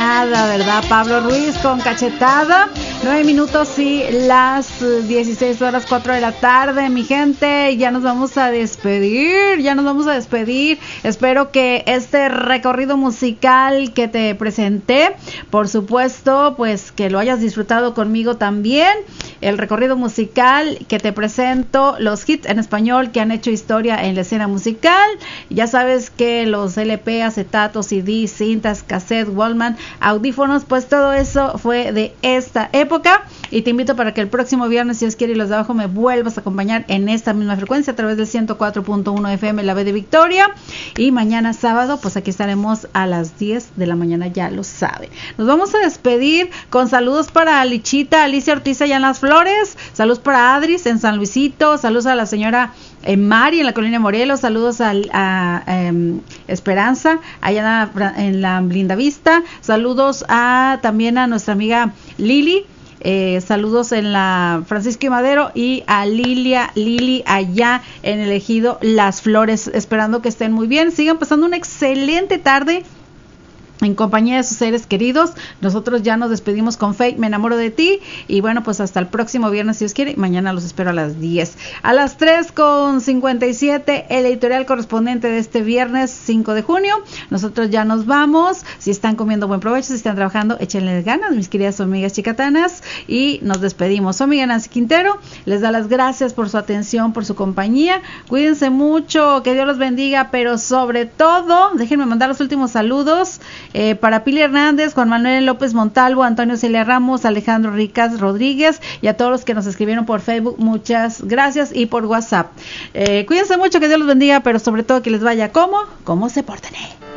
cachetada, ¿verdad? Pablo Ruiz con cachetada. 9 minutos y las 16 horas 4 de la tarde, mi gente. Ya nos vamos a despedir. Espero que este recorrido musical que te presenté, por supuesto, pues que lo hayas disfrutado conmigo también. El recorrido musical que te presento, los hits en español que han hecho historia en la escena musical. Ya sabes que los LP, acetatos, CD, cintas, cassette, Walkman, audífonos, pues todo eso fue de esta época. Y te invito para que el próximo viernes, si Dios quiere y los de abajo, me vuelvas a acompañar en esta misma frecuencia a través del 104.1 FM, la B de Victoria. Y mañana sábado, pues aquí estaremos a las 10 de la mañana, ya lo saben. Nos vamos a despedir con saludos para Lichita, Alicia Ortiz allá en Las Flores, saludos para Adris en San Luisito, saludos a la señora Mari en la Colonia Morelos, saludos a Esperanza allá en la Lindavista, saludos también a nuestra amiga Lili. Saludos en la Francisco y Madero y a Lili allá en el ejido Las Flores, esperando que estén muy bien, sigan pasando una excelente tarde en compañía de sus seres queridos. Nosotros ya nos despedimos con Fake, Me Enamoro de Ti, y bueno, pues hasta el próximo viernes si Dios quiere. Mañana los espero a las 10. A las 3:57 el editorial correspondiente de este viernes 5 de junio. Nosotros ya nos vamos. Si están comiendo, buen provecho. Si están trabajando, échenles ganas, mis queridas amigas chicatanas, y nos despedimos. Su amiga Nancy Quintero les da las gracias por su atención, por su compañía. Cuídense mucho, que Dios los bendiga, pero sobre todo, déjenme mandar los últimos saludos para Pili Hernández, Juan Manuel López Montalvo, Antonio Celia Ramos, Alejandro Ricas Rodríguez, y a todos los que nos escribieron por Facebook, muchas gracias, y por WhatsApp. Cuídense mucho, que Dios los bendiga, pero sobre todo que les vaya como se porten.